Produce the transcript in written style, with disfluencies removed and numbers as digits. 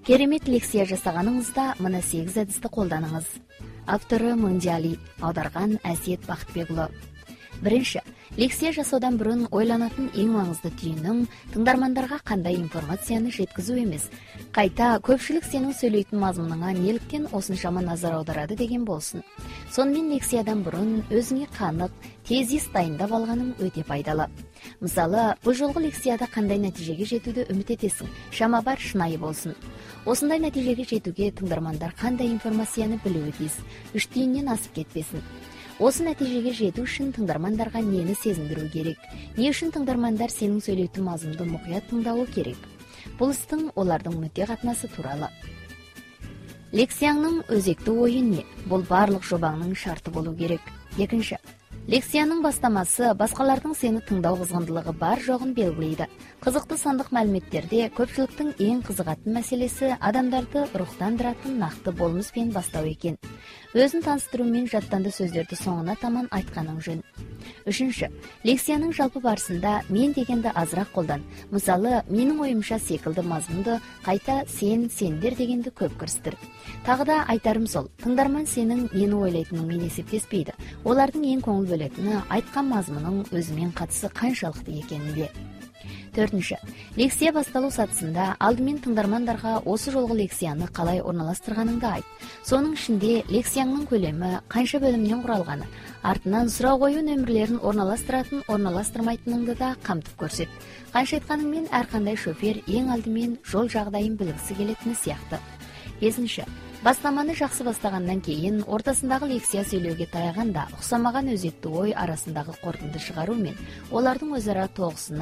Керемет лекция жасағаныңызда мына 8 әдісті қолданыңыз. Авторы Мыңжали, аударған Әсет Бақытбекұлы. Бірінші, лекция жасаудан бұрын ойланатын ең маңызды түйінің тыңдармандарға қандай информацияны жеткізу емес. Қайта, көпшілік сенің сөйлейтін мазмұныңа неліктен осыншама назар аударады деген болсын. Сонымен лекциядан бұрын өзіңе қанық, тезис дайындап алғаның өте пайдалы. Мысалы, бұл жолғы лекцияда қандай нәтижеге жетуді үміт етесің? Шама бар, шынайы болсын. Осындай нәтижеге жетуге тыңдармандар қандай информацияны білуі тиіс, үш түйіннен асып кетпесін. Осы нәтижеге жету үшін тыңдармандарға нені сезіндіру керек? Не үшін тыңдармандар сенің сөйлейтін мазмұнды мұқият тыңдауы керек? Бұл істің олардың мүдде қатынасы туралы. Лекцияңның өзекті ойы не? Бұл барлық жобаңның шарты болу керек. Екінші, лекцияның бастамасы басқалардың сені тыңдау қызғындылығы бар жоғын белгілейді. Қызықты сандық мәліметтерде көпшіліктің ең қызығатын мәселесі адамдарды рухтандыратын нақты болмыспен бастау екен. Өзін таныстырумен жаттанды сөздерді соңына таман айтқаның жөн. Үшінші, лекцияның жалпы барысында мен дегенді азырақ қолдан. Мысалы, менің ойымша секілді мазмұнды, қайта сен, сендер дегенді көп кірістір. Тағы да айтарым сол, тыңдарман сенің нені ойлайтыныңмен есептеспейді. Олардың ең көңіл бөлетіні айтқан мазмұның өзімен қатысы қаншалықты екенінде. Төртінші, лекция басталу сатысында алдымен тыңдармандарға осы жолғы лекцияны қалай орналастырғаныңды айт. Соның ішінде лекцияңның көлемі, қанша бөлімнен құралғаны, артынан сұрау қою нөмірлерін орналастыратын, орналастырмайтыныңды да қамтып көрсет. Қанша айтқаныңмен әрқандай шофер ең алдымен жол жағдайын білгісі келетіні сияқты. Бесінші, бастаманы жақсы бастағаннан кейін ортасындағы лекция сөйлеуге таяғанда ұқсамаған өзекті ой арасындағы қорытынды шығару мен олардың өзара тоғысына